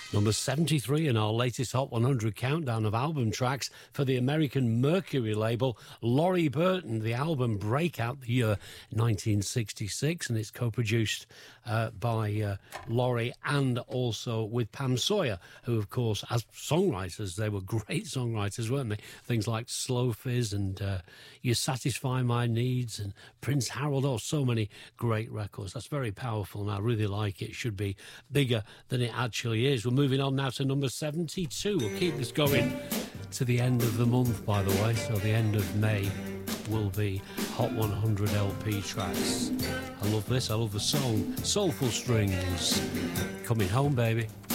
Number 73 in our latest Hot 100 countdown of album tracks for the American Mercury label, Laurie Burton, the album Breakout, the year 1966, and it's co-produced by Laurie and also with Pam Sawyer, who, of course, as songwriters, they were great songwriters, weren't they? Things like Slow Fizz and You Satisfy My Needs and Prince Harold, oh, so many great records. That's very powerful, and I really like it. It should be bigger than it actually is. We're moving on now to number 72. We'll keep this going to the end of the month, by the way, so the end of May will be Hot 100 LP tracks. I love this. I love the song Soulful Strings. Coming Home, baby.